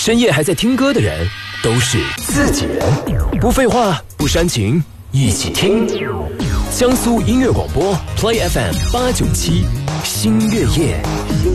深夜还在听歌的人都是自己人。不废话，不煽情，一起听江苏音乐广播 Play FM 897，星月夜。